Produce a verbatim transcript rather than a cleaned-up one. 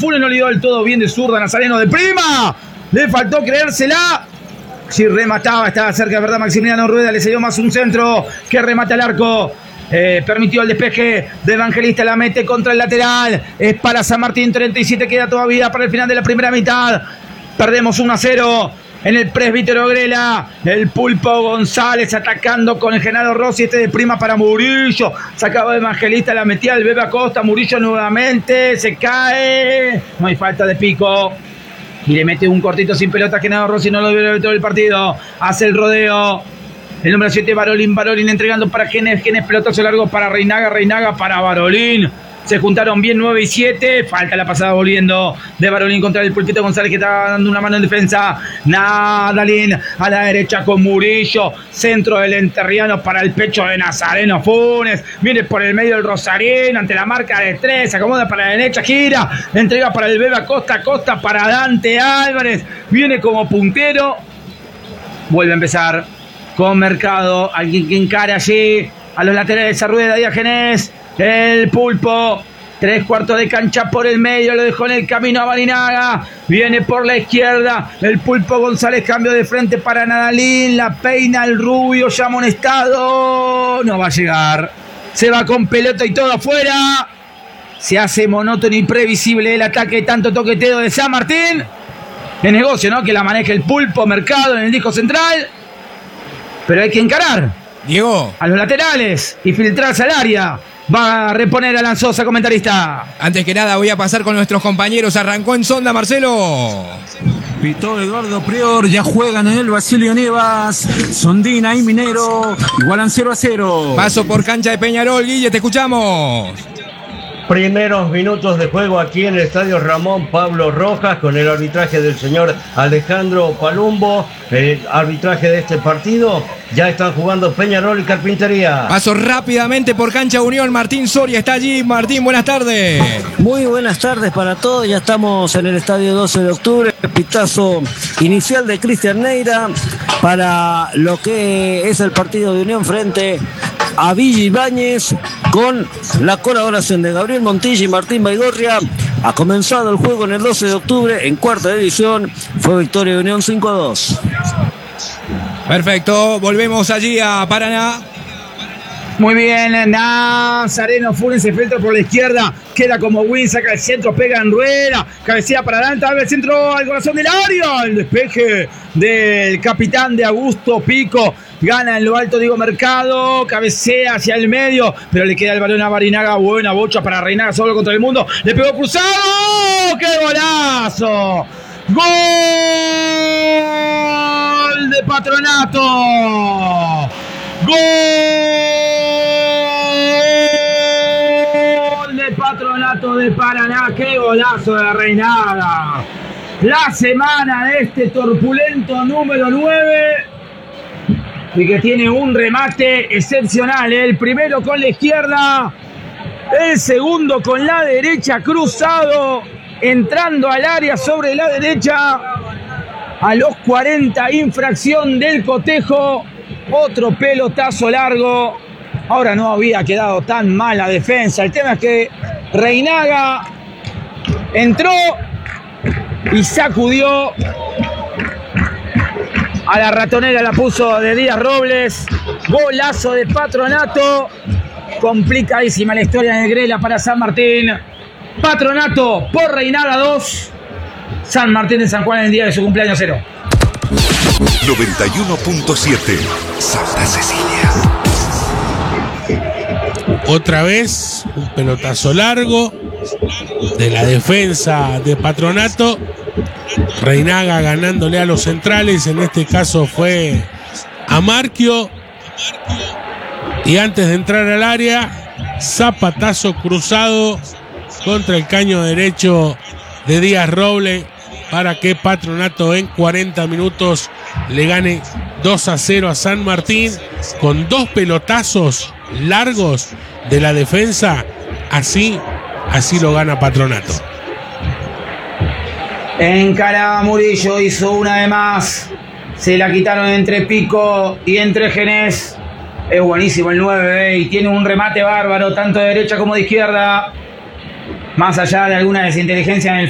Funes no le dio del todo bien de zurda. Nazareno de prima. Le faltó creérsela. Si remataba, estaba cerca, ¿verdad? Maximiliano Rueda le cedió más un centro que remata al arco. Eh, permitió el despeje de Evangelista, la mete contra el lateral. Es para San Martín, treinta y siete queda todavía para el final de la primera mitad. Perdemos uno a cero en el Presbítero Grela. El Pulpo González atacando con el Genaro Rossi. Este de prima para Murillo. Sacaba de Evangelista, la metía el Bebe Acosta. Murillo nuevamente, se cae. No hay falta de Pico. Y le mete un cortito sin pelota. Genaro Rossi no lo vio todo el partido. Hace el rodeo. El número siete, Barolín. Barolín entregando para Genes. Genes, pelotazo largo para Reinaga. Reinaga para Barolín. Se juntaron bien nueve y siete. Falta la pasada volviendo de Barolín contra el Pulpito González, que está dando una mano en defensa. Nadalín a la derecha con Murillo. Centro del enterriano para el pecho de Nazareno Funes. Viene por el medio el Rosarino ante la marca de tres. Se acomoda para la derecha, gira. Entrega para el Bebe Acosta. Acosta para Dante Álvarez. Viene como puntero. Vuelve a empezar con Mercado. Alguien que encara allí a los laterales a Rueda y a Genés. El Pulpo, tres cuartos de cancha por el medio, lo dejó en el camino a Barinaga, viene por la izquierda, el Pulpo González, cambio de frente para Nadalín, la peina el rubio, ya amonestado, no va a llegar, se va con pelota y todo afuera, se hace monótono y previsible el ataque, tanto toqueteo de San Martín, de negocio, ¿no? Que la maneja el Pulpo, Mercado en el disco central, pero hay que encarar, Diego, a los laterales y filtrarse al área. Va a reponer a Lanzosa, comentarista. Antes que nada voy a pasar con nuestros compañeros. Arrancó en Sonda, Marcelo. Pitó Eduardo Prior, ya juegan en el Basilio Nievas. Sondina y Minero igualan cero a cero. Paso por cancha de Peñarol, Guille, te escuchamos. Primeros minutos de juego aquí en el estadio Ramón Pablo Rojas con el arbitraje del señor Alejandro Palumbo. El arbitraje de este partido. Ya están jugando Peñarol y Carpintería. Paso rápidamente por cancha Unión. Martín Soria está allí. Martín, buenas tardes. Muy buenas tardes para todos. Ya estamos en el estadio doce de octubre. Pitazo inicial de Cristian Neira para lo que es el partido de Unión frente a Villa Ibáñez, con la colaboración de Gabriel Montilla y Martín Baigorria. Ha comenzado el juego en el doce de octubre en cuarta división. Fue victoria de Unión cinco a dos. Perfecto, volvemos allí a Paraná. Muy bien, Nazareno Funes se filtra por la izquierda, queda como win, saca el centro, pega en Rueda, cabecea para adelante, abre el centro al corazón del área, el despeje del capitán de Augusto Pico, gana en lo alto Diego Mercado, cabecea hacia el medio, pero le queda el balón a Barinaga, buena bocha para Reinaga solo contra el mundo, le pegó cruzado, ¡qué golazo! ¡Gol de Patronato! ¡Gol de Patronato de Paraná! ¡Qué golazo de Reinaga! La semana de este torpulento número nueve y que tiene un remate excepcional. El primero con la izquierda, el segundo con la derecha, cruzado, entrando al área sobre la derecha. A los cuarenta, infracción del cotejo. Otro pelotazo largo. Ahora no había quedado tan mal la defensa. El tema es que Reinaga entró y sacudió a la ratonera, la puso de Díaz Robles. Golazo de Patronato. Complicadísima la historia en el Grela para San Martín. Patronato por Reinaga dos. San Martín de San Juan en el día de su cumpleaños cero. noventa y uno punto siete Santa Cecilia. Otra vez un pelotazo largo de la defensa de Patronato. Reinaga ganándole a los centrales, en este caso fue a Marquio. Y antes de entrar al área, zapatazo cruzado contra el caño derecho de Díaz Robles para que Patronato en cuarenta minutos le gane dos a cero a San Martín con dos pelotazos largos de la defensa. Así, así lo gana Patronato. Encaraba Murillo, hizo una de más. Se la quitaron entre Pico y entre Genés. Es buenísimo el nueve, ¿eh? Y tiene un remate bárbaro, tanto de derecha como de izquierda. Más allá de alguna desinteligencia en el